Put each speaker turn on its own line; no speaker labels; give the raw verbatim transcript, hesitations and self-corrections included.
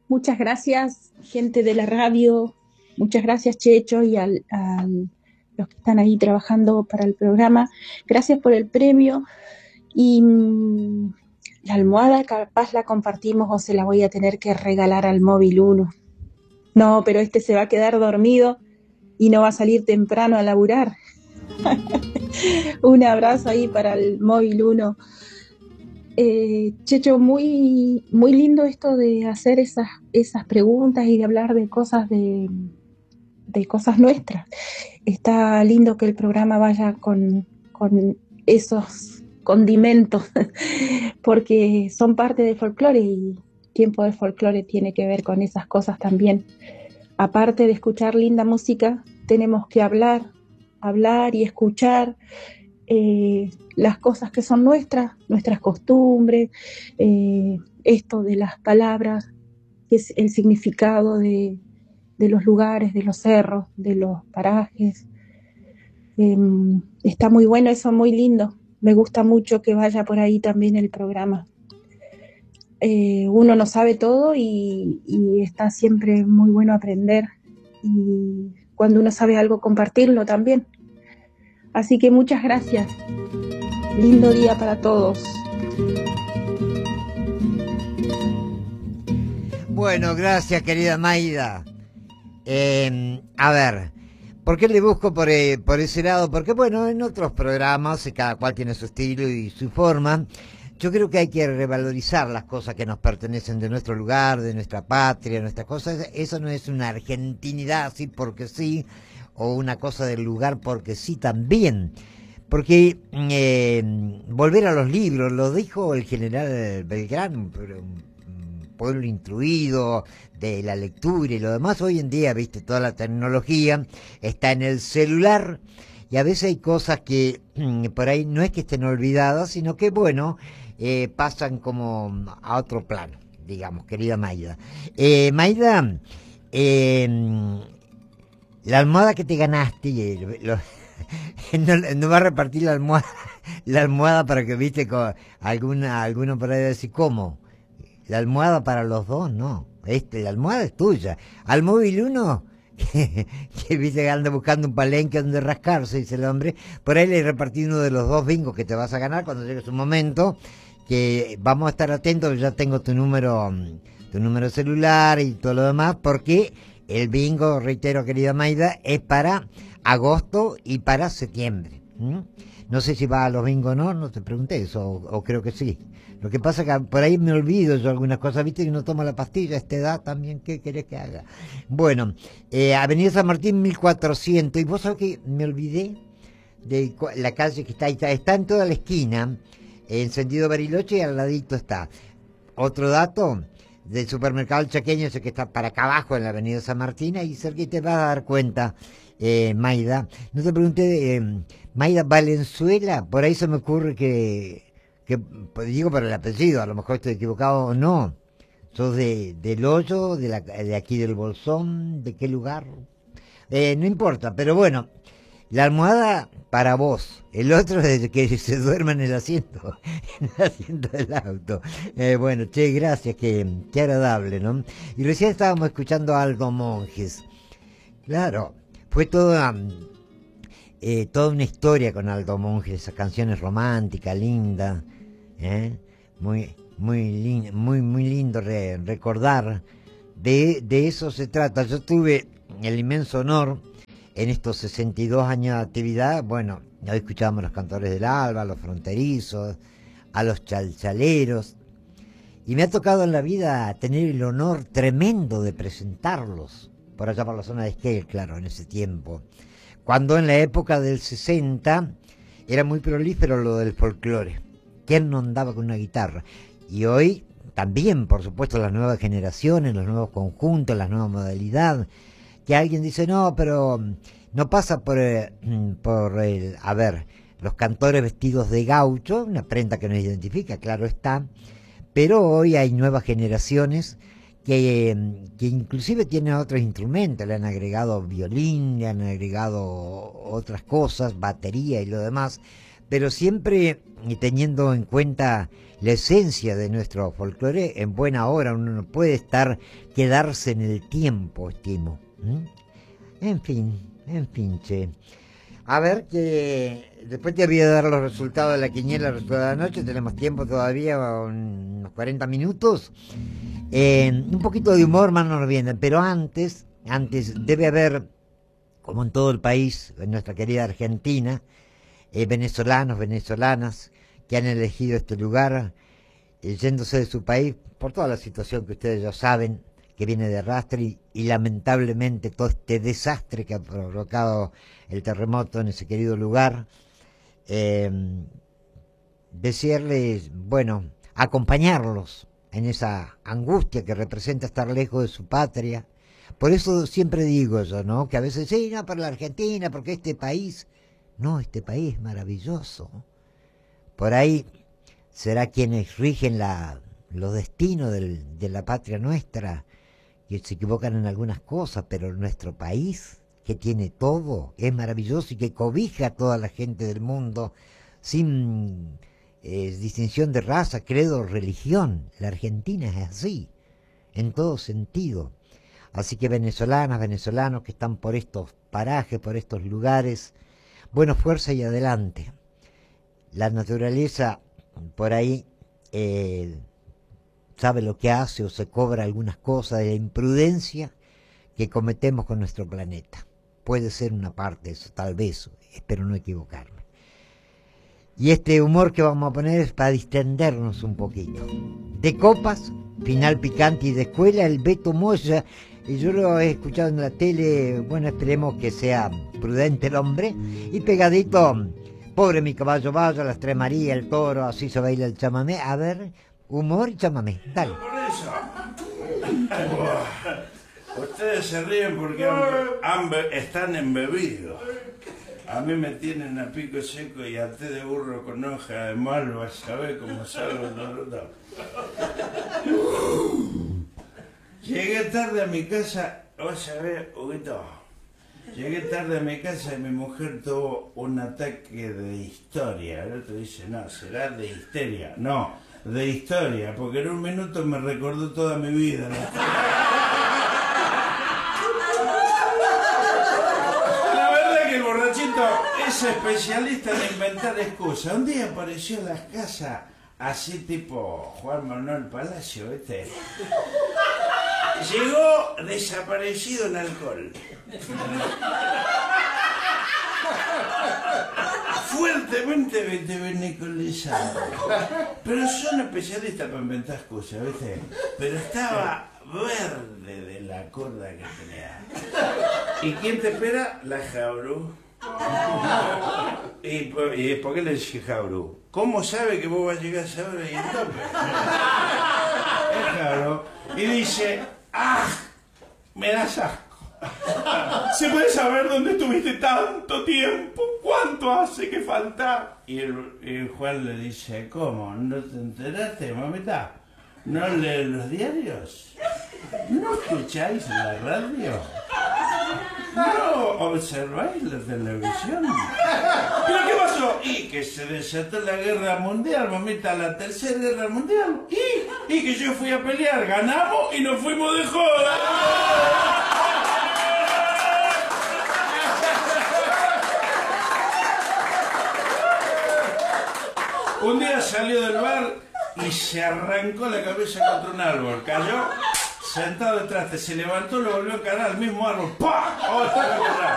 Muchas gracias, gente de la radio. Muchas gracias, Checho, y a los que están ahí trabajando para el programa. Gracias por el premio. Y mm, la almohada capaz la compartimos o se la voy a tener que regalar al móvil uno. No, pero este se va a quedar dormido y no va a salir temprano a laburar. Un abrazo ahí para el móvil uno. Eh, Checho, muy, muy lindo esto de hacer esas, esas preguntas y de hablar de cosas de, de cosas nuestras. Está lindo que el programa vaya con, con esos condimentos, porque son parte del folclore y Tiempo de Folclore tiene que ver con esas cosas también. Aparte de escuchar linda música, tenemos que hablar, hablar y escuchar eh, las cosas que son nuestras, nuestras costumbres, eh, esto de las palabras, que es el significado de, de los lugares, de los cerros, de los parajes. Eh, está muy bueno eso, muy lindo. Me gusta mucho que vaya por ahí también el programa. Eh, uno no sabe todo y, y está siempre muy bueno aprender. Y cuando uno sabe algo, compartirlo también. Así que muchas gracias. Lindo día para todos.
Bueno, gracias, querida Maida. Eh, a ver, ¿por qué le busco por, eh, por ese lado? Porque, bueno, en otros programas, eh, cada cual tiene su estilo y su forma. Yo creo que hay que revalorizar las cosas que nos pertenecen de nuestro lugar, de nuestra patria, nuestras cosas. Eso no es una argentinidad así porque sí, o una cosa del lugar porque sí también. Porque eh, volver a los libros, lo dijo el general Belgrano, pero un pueblo instruido de la lectura y lo demás. Hoy en día, viste, toda la tecnología está en el celular y a veces hay cosas que por ahí no es que estén olvidadas, sino que, bueno, eh, pasan como a otro plano, digamos, querida Maida. Eh, Maida, eh, la almohada que te ganaste, eh, lo, no, no va a repartir la almohada, la almohada para que, viste, con alguna, alguno por ahí va a decir, ¿cómo? La almohada para los dos, no. Este, la almohada es tuya. Al móvil uno, que, que viste que anda buscando un palenque donde rascarse, dice el hombre, por ahí le repartí uno de los dos bingos que te vas a ganar cuando llegue su momento, que vamos a estar atentos, ya tengo tu número, tu número celular y todo lo demás, porque el bingo, reitero, querida Maida, es para agosto y para septiembre. ¿Mm? No sé si va a los bingos o no, no te pregunté eso, o, o creo que sí. Lo que pasa es que por ahí me olvido yo algunas cosas, viste que no tomo la pastilla a esta edad también, ¿qué querés que haga? Bueno, eh, Avenida San Martín mil cuatrocientos, y vos sabés que me olvidé de la calle que está ahí, está, está en toda la esquina, en sentido Bariloche, y al ladito está. Otro dato, del supermercado El Chaqueño, ese que está para acá abajo en la Avenida San Martín, y cerca te vas a dar cuenta, eh, Maida. No te pregunté, eh, Maida Valenzuela, por ahí se me ocurre que... que pues, digo por el apellido, a lo mejor estoy equivocado o no. ¿Sos de, del Hoyo, de, la, de aquí del Bolsón, de qué lugar? Eh, no importa, pero bueno, la almohada para vos, el otro es que se duerma en el asiento, en el asiento del auto. Eh, bueno, che, gracias, qué, qué agradable, ¿no? Y recién estábamos escuchando a Aldo Monjes. Claro, fue toda... Eh, toda una historia con Aldo Monjes, esas canciones románticas, lindas, ¿eh? muy, muy, lin, muy, muy lindo re, recordar. De, de eso se trata. Yo tuve el inmenso honor en estos sesenta y dos años de actividad. Bueno, ya escuchábamos a los cantores del alba, a los fronterizos, a los chalchaleros, y me ha tocado en la vida tener el honor tremendo de presentarlos por allá por la zona de Esquel, claro, en ese tiempo, cuando en la época del sesenta era muy prolífero lo del folclore. ¿Quién no andaba con una guitarra? Y hoy también, por supuesto, las nuevas generaciones, los nuevos conjuntos, la nueva modalidad, que alguien dice, no, pero no pasa por, eh, por el, a ver, los cantores vestidos de gaucho, una prenda que nos identifica, claro está, pero hoy hay nuevas generaciones que, que inclusive tienen otros instrumentos, le han agregado violín, le han agregado otras cosas, batería y lo demás, pero siempre teniendo en cuenta la esencia de nuestro folclore. En buena hora uno no puede estar, quedarse en el tiempo, estimo. ¿Mm? En fin, en fin, che. A ver, que después te voy a dar los resultados de la quiniela, los resultados de la noche. Tenemos tiempo todavía, unos cuarenta minutos. Eh, un poquito de humor más nos viene, pero antes, antes debe haber, como en todo el país, en nuestra querida Argentina, eh, venezolanos, venezolanas que han elegido este lugar, eh, yéndose de su país por toda la situación que ustedes ya saben, que viene de arrastre y, y lamentablemente todo este desastre que ha provocado el terremoto en ese querido lugar. Eh, desearles, bueno, acompañarlos en esa angustia que representa estar lejos de su patria. Por eso siempre digo yo, ¿no? Que a veces, sí, no, para la Argentina, porque este país, no, este país es maravilloso. Por ahí será quienes rigen la, los destinos del, de la patria nuestra, que se equivocan en algunas cosas, pero nuestro país, que tiene todo, es maravilloso y que cobija a toda la gente del mundo sin eh, distinción de raza, credo, religión. La Argentina es así, en todo sentido. Así que venezolanas, venezolanos que están por estos parajes, por estos lugares, bueno, fuerza y adelante. La naturaleza por ahí eh, sabe lo que hace o se cobra algunas cosas de la imprudencia que cometemos con nuestro planeta. Puede ser una parte de eso, tal vez, espero no equivocarme. Y este humor que vamos a poner es para distendernos un poquito. De copas, final picante y de escuela, el Beto Moya, y yo lo he escuchado en la tele, bueno, esperemos que sea prudente el hombre, y pegadito, pobre mi caballo vaya, las tres Marías, el toro, así se baila el chamamé. A ver, humor y chamamé, dale.
Por eso. Ustedes se ríen porque han, han, están embebidos. A mí me tienen a pico seco y a té de burro con hoja de malva, ¿sabés cómo salgo todo? Llegué tarde a mi casa, vos sabés, Huguito, llegué tarde a mi casa y mi mujer tuvo un ataque de histeria. El otro dice, no, será de histeria. No, de historia, porque en un minuto me recordó toda mi vida. La verdad que el borrachito es especialista en inventar excusas. Un día apareció en las casas así tipo Juan Manuel Palacio, ¿viste? Llegó desaparecido en alcohol. Fuertemente vitivinícolizado. Pero son especialistas para inventar excusas, ¿viste? Pero estaba verde de la corda que tenía. ¿Y quién te espera? La Jauru. ¿Y por, ¿Y por qué le dije Jauru? ¿Cómo sabe que vos vas a llegar a esa hora y el tope? Es Jauru. Y dice, ¡ah! Me das asco. ¿Se puede saber dónde estuviste tanto tiempo? ¿Cuánto hace que falta? Y el, el Juan le dice, ¿cómo? ¿No te enteraste, mamita? ¿No lees los diarios? ¿No escucháis la radio? ¿No observáis la televisión? ¿Pero qué pasó? Y que se desató la guerra mundial, mamita, la tercera guerra mundial. Y, y que yo fui a pelear, ganamos y nos fuimos de joda. Un día salió del bar y se arrancó la cabeza contra un árbol. Cayó sentado detrás, se levantó, lo volvió a encarar al mismo árbol. ¡Pah! ¡Oh, está contra!